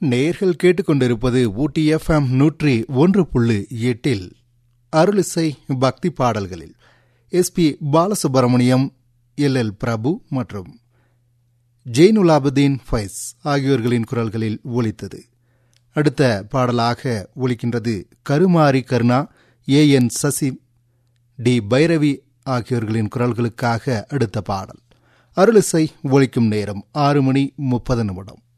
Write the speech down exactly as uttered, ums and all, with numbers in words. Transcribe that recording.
நேயர்கள் கேட்டுக்கொண்டிருப்பது ஊட்டி எஃப்எம் நூற்றி ஒன்று புள்ளி எட்டில் அருளிசை பக்தி பாடல்களில் S B Balasubramaniam, L L பிரபு மற்றும் ஜெய்னுலாபுதீன் ஃபைஸ் ஆகியோர்களின் குரல்களில் ஒலித்தது. அடுத்த பாடலாக ஒலிக்கின்றது கருமாரி கருணா, ஏ என் சசி, டி பைரவி ஆகியோர்களின் குரல்களுக்காக அடுத்த பாடல். அருளிசை ஒலிக்கும் நேரம் ஆறு மணி முப்பது நிமிடம்.